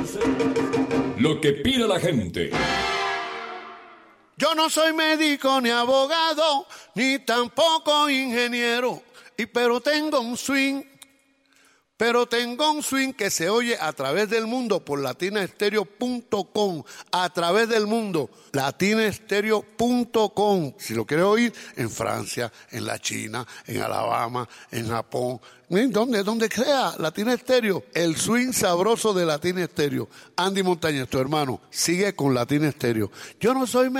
Lo que pide la gente. Yo no soy médico ni abogado, ni tampoco ingeniero, pero tengo un swing que se oye a través del mundo por latinastereo.com, a través del mundo, latinastereo.com. Si lo quiere oír en Francia, en la China, en Alabama, en Japón, donde sea, Latina Estéreo, el swing sabroso de Latina Estéreo. Andy Montañez, tu hermano, sigue con Latina Estéreo. Yo no soy